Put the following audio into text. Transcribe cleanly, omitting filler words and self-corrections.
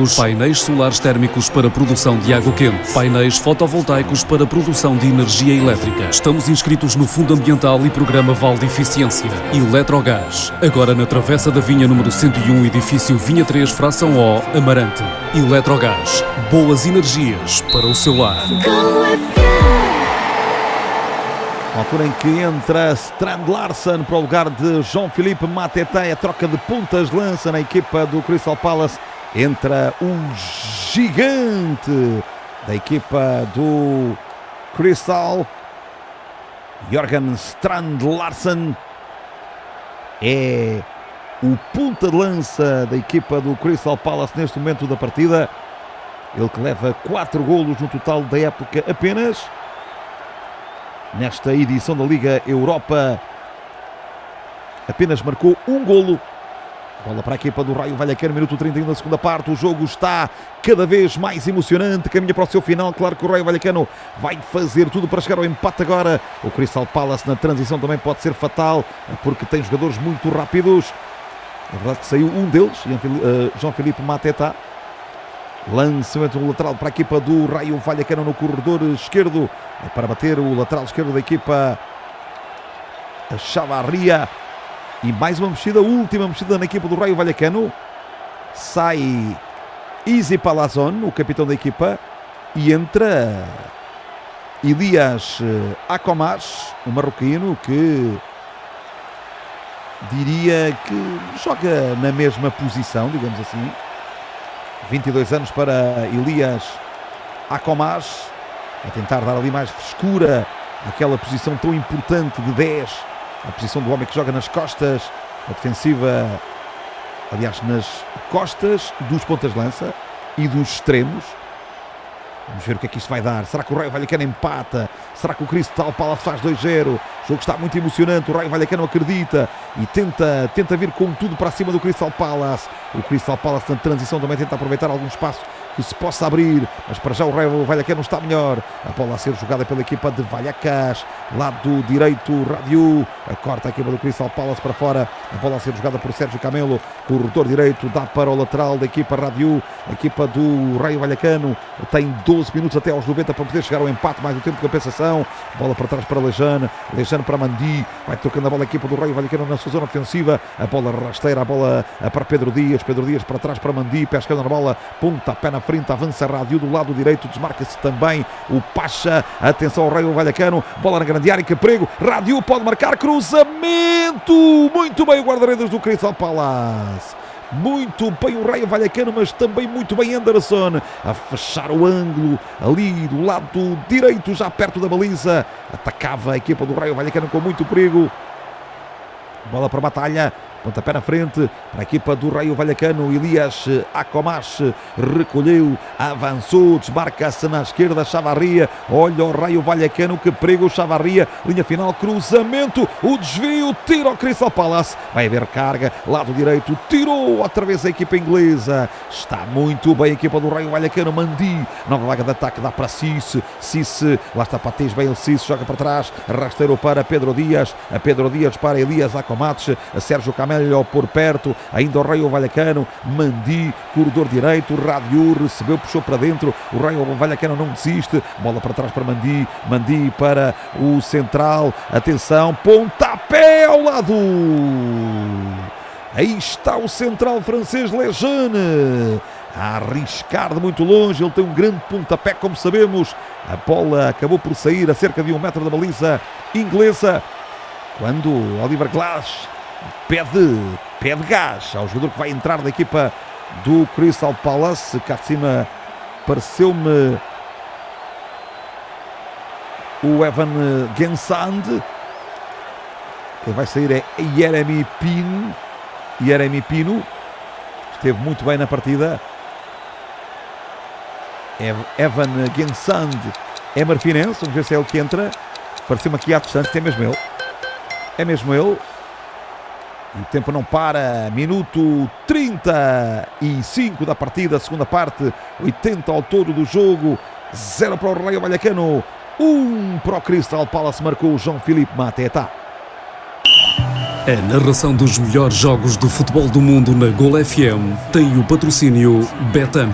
temos painéis solares térmicos para produção de água quente, painéis fotovoltaicos para produção de energia elétrica. Estamos inscritos no Fundo Ambiental e Programa Vale de Eficiência. Eletrogás, agora na Travessa da Vinha número 101, edifício Vinha 3, fração O, Amarante. Eletrogás, boas energias para o seu lar. Na altura em que entra Strand Larsen para o lugar de João Filipe Mateta, é troca de pontas de lança na equipa do Crystal Palace. Entra um gigante da equipa do Crystal, Jørgen Strand Larsen, é o ponta de lança da equipa do Crystal Palace neste momento da partida. Ele que leva 4 golos no total da época apenas. Nesta edição da Liga Europa, apenas marcou um golo. Bola para a equipa do Raio Vallecano, minuto 31 da segunda parte. O jogo está cada vez mais emocionante, caminha para o seu final. Claro que o Raio Vallecano vai fazer tudo para chegar ao empate agora. O Crystal Palace na transição também pode ser fatal, porque tem jogadores muito rápidos. É verdade que saiu um deles, João Filipe Mateta. Lançamento lateral para a equipa do Raio Vallecano no corredor esquerdo, para bater o lateral esquerdo da equipa, a Chavarria. E mais uma mexida, última mexida na equipa do Raio Vallecano. Sai Easy Palazón, o capitão da equipa, e entra Elias Acomas, o marroquino, que diria que joga na mesma posição, digamos assim. 22 anos para Elias Acomas, a tentar dar ali mais frescura àquela posição tão importante de 10, a posição do homem que joga nas costas, a defensiva, aliás, nas costas dos pontas de lança e dos extremos. Vamos ver o que é que isto vai dar. Será que o Raio Vallecano empata? Será que o Crystal Palace faz 2-0? O jogo está muito emocionante. O Raio Vallecano acredita e tenta vir com tudo para cima do Crystal Palace. O Crystal Palace na transição também tenta aproveitar algum espaço que se possa abrir, mas para já o Raio Vallecano está melhor. A bola a ser jogada pela equipa de Vallecas, lado direito, Radiu, corta a equipa do Crystal Palace para fora. A bola a ser jogada por Sérgio Camelo, corredor direito, dá para o lateral da equipa Radiu. A equipa do Raio Vallecano tem 12 minutos até aos 90 para poder chegar ao empate, mais o tempo de compensação. Bola para trás para Lejane, Lejane para Mandi, vai trocando a bola a equipa do Raio Vallecano na sua zona ofensiva. A bola rasteira, a bola para Pedro Dias para trás para Mandi, pescando na bola, pontapé na frente, avança Radiu do lado direito, desmarca-se também o Pacha. Atenção ao Raio Vallecano, bola na grande área, que perigo, Radiu pode marcar, cruzamento, muito bem o guarda-redes do Crystal Palace. Muito bem o Raio Vallecano, mas também muito bem Anderson a fechar o ângulo ali do lado direito, já perto da baliza. Atacava a equipa do Raio Vallecano com muito perigo. Bola para a batalha, pontapé na frente para a equipa do Raio Vallecano. Elias Acomas recolheu, avançou, desmarca-se na esquerda, Chavarria, olha o Raio Vallecano, que perigo, Chavarria, linha final, cruzamento, o desvio, tira o Crystal Palace, vai haver carga, lado direito, tirou outra vez a equipa inglesa. Está muito bem a equipa do Raio Vallecano. Mandi, nova vaga de ataque, dá para Cisse, lá está Patês, bem o Cisse, joga para trás, rasteiro para Pedro Dias, a Pedro Dias para Elias Acomas, a Sérgio Camelo por perto, ainda o Raio Vallecano, Mandi, corredor direito, Radiu recebeu, puxou para dentro, o Raio Vallecano não desiste, bola para trás para Mandi, Mandi para o central, atenção, pontapé ao lado, aí está o central francês Lejane, a arriscar de muito longe, ele tem um grande pontapé, como sabemos, a bola acabou por sair a cerca de 1 metro da baliza inglesa, quando Oliver Glass pede gás ao jogador que vai entrar da equipa do Crystal Palace. Cá de cima pareceu-me o Evan Gensand. Quem vai sair é Yeremi Pino, esteve muito bem na partida. Evan Gensand é marfinense, vamos ver se é ele que entra. Pareceu-me aqui à distância, é mesmo ele. E o tempo não para, minuto 35 da partida, segunda parte, 80 ao todo do jogo, 0 para o Raio Vallecano, 1 para o Crystal Palace, marcou o João Filipe Mateta. A narração dos melhores jogos de futebol do mundo na Gol FM tem o patrocínio Betam.